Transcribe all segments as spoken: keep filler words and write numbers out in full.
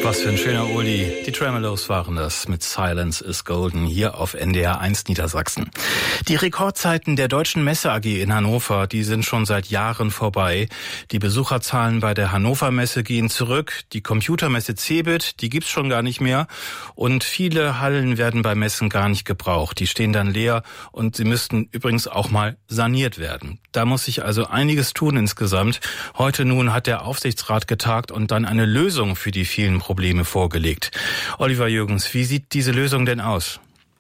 Was für ein schöner Oldie. Die Tremeloes waren das mit Silence is Golden hier auf N D R eins Niedersachsen. Die Rekordzeiten der Deutschen Messe A G in Hannover, die sind schon seit Jahren vorbei. Die Besucherzahlen bei der Hannover Messe gehen zurück. Die Computermesse Cebit, die gibt's schon gar nicht mehr. Und viele Hallen werden bei Messen gar nicht gebraucht. Die stehen dann leer und sie müssten übrigens auch mal saniert werden. Da muss sich also einiges tun insgesamt. Heute nun hat der Aufsichtsrat getagt und dann eine Lösung für die vielen Probleme Probleme vorgelegt. Oliver Jürgens, wie sieht diese Lösung denn aus?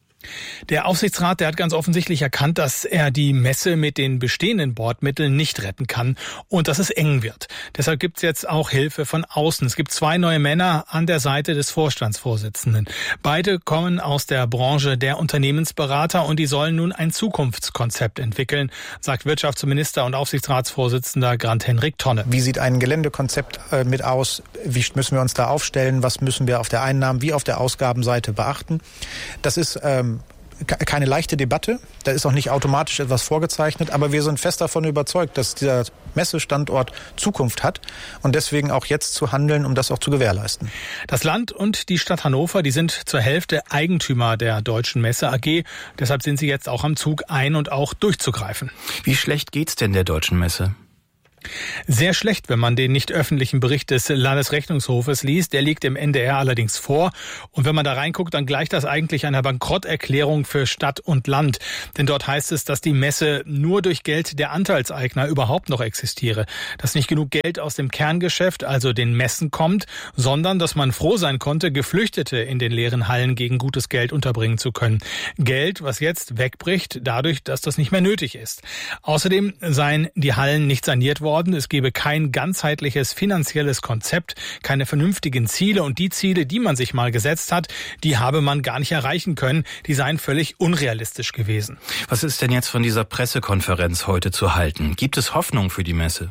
Der Aufsichtsrat, der hat ganz offensichtlich erkannt, dass er die Messe mit den bestehenden Bordmitteln nicht retten kann und dass es eng wird. Deshalb gibt es jetzt auch Hilfe von außen. Es gibt zwei neue Männer an der Seite des Vorstandsvorsitzenden. Beide kommen aus der Branche der Unternehmensberater und die sollen nun ein Zukunftskonzept entwickeln, sagt Wirtschaftsminister und Aufsichtsratsvorsitzender Grant-Henrik Tonne. Wie sieht ein Geländekonzept äh, mit aus? Wie müssen wir uns da aufstellen? Was müssen wir auf der Einnahmen- wie auf der Ausgabenseite beachten? Das ist ähm, keine leichte Debatte, da ist auch nicht automatisch etwas vorgezeichnet, aber wir sind fest davon überzeugt, dass dieser Messestandort Zukunft hat und deswegen auch jetzt zu handeln, um das auch zu gewährleisten. Das Land und die Stadt Hannover, die sind zur Hälfte Eigentümer der Deutschen Messe A G, deshalb sind sie jetzt auch am Zug ein- und auch durchzugreifen. Wie schlecht geht's denn der Deutschen Messe? Sehr schlecht, wenn man den nicht öffentlichen Bericht des Landesrechnungshofes liest. Der liegt im N D R allerdings vor. Und wenn man da reinguckt, dann gleicht das eigentlich einer Bankrotterklärung für Stadt und Land. Denn dort heißt es, dass die Messe nur durch Geld der Anteilseigner überhaupt noch existiere. Dass nicht genug Geld aus dem Kerngeschäft, also den Messen, kommt, sondern dass man froh sein konnte, Geflüchtete in den leeren Hallen gegen gutes Geld unterbringen zu können. Geld, was jetzt wegbricht, dadurch, dass das nicht mehr nötig ist. Außerdem seien die Hallen nicht saniert worden. Es gebe kein ganzheitliches finanzielles Konzept, keine vernünftigen Ziele und die Ziele, die man sich mal gesetzt hat, die habe man gar nicht erreichen können. Die seien völlig unrealistisch gewesen. Was ist denn jetzt von dieser Pressekonferenz heute zu halten? Gibt es Hoffnung für die Messe?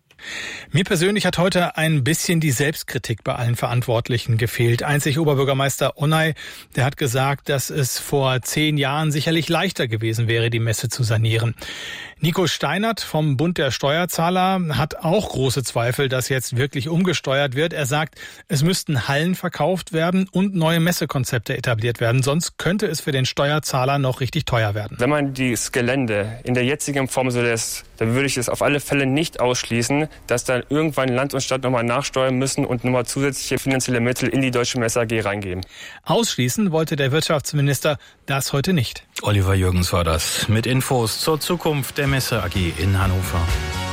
Mir persönlich hat heute ein bisschen die Selbstkritik bei allen Verantwortlichen gefehlt. Einzig Oberbürgermeister Onay, der hat gesagt, dass es vor zehn Jahren sicherlich leichter gewesen wäre, die Messe zu sanieren. Nico Steinert vom Bund der Steuerzahler hat auch große Zweifel, dass jetzt wirklich umgesteuert wird. Er sagt, es müssten Hallen verkauft werden und neue Messekonzepte etabliert werden. Sonst könnte es für den Steuerzahler noch richtig teuer werden. Wenn man dieses Gelände in der jetzigen Form so lässt, dann würde ich es auf alle Fälle nicht ausschließen, dass dann irgendwann Land und Stadt nochmal nachsteuern müssen und nochmal zusätzliche finanzielle Mittel in die Deutsche Messe A G reingeben. Ausschließen wollte der Wirtschaftsminister das heute nicht. Oliver Jürgens war das mit Infos zur Zukunft der Messe A G in Hannover.